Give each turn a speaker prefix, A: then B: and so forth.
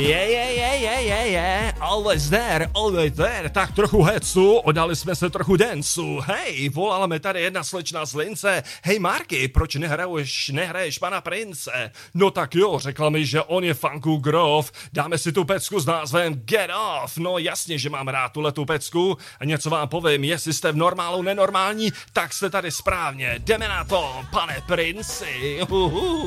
A: Always there, tak trochu hecu, odali jsme se trochu dancu. Hej, volala mi tady jedna slečna z Lince. Hej Marky, proč nehraješ pana Prince? No tak jo, řekla mi, že on je funku grof, dáme si tu pecku s názvem Get Off. No jasně, že mám rád tuhletu pecku a něco vám povím, jestli jste v normálu nenormální, tak jste tady správně. Jdeme na to, pane Princi.